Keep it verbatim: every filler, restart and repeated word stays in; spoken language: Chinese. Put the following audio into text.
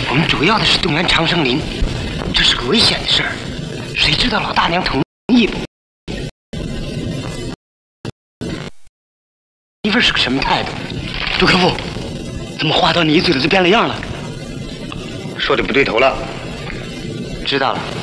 我们主要的是动员长生林，这是个危险的事儿，谁知道老大娘同意不？媳妇是个什么态度？ 杜克夫，怎么话到你嘴里就变了样了？ 说的不对头了。 知道了。